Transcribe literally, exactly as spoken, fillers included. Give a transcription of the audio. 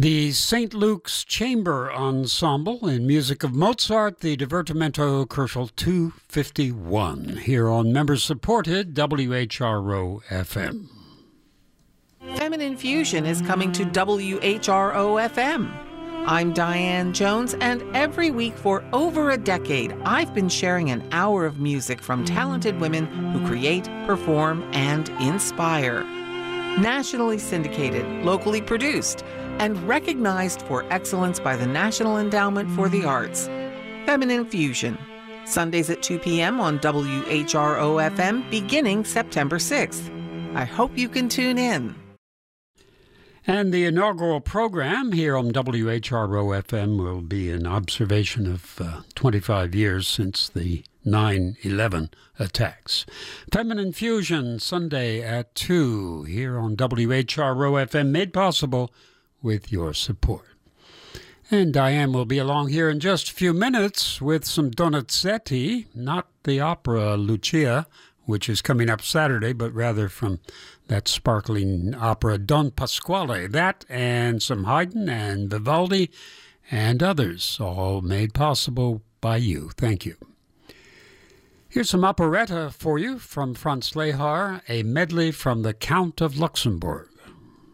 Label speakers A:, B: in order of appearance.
A: The Saint Luke's Chamber Ensemble in music of Mozart, the Divertimento Kochel two fifty-one, here on member-supported W H R O F M.
B: Feminine Fusion is coming to W H R O F M. I'm Diane Jones, and every week for over a decade, I've been sharing an hour of music from talented women who create, perform, and inspire. Nationally syndicated, locally produced, and recognized for excellence by the National Endowment for the Arts. Feminine Fusion, Sundays at two p.m. on W H R O F M beginning September sixth. I hope you can tune in.
A: And the inaugural program here on W H R O F M will be an observation of uh, twenty-five years since the nine eleven attacks. Feminine Fusion, Sunday at two, here on W H R O F M, made possible with your support. And Diane will be along here in just a few minutes with some Donizetti, not the opera Lucia, which is coming up Saturday, but rather from that sparkling opera Don Pasquale. That and some Haydn and Vivaldi and others, all made possible by you. Thank you. Here's some operetta for you from Franz Lehár, a medley from The Count of Luxembourg.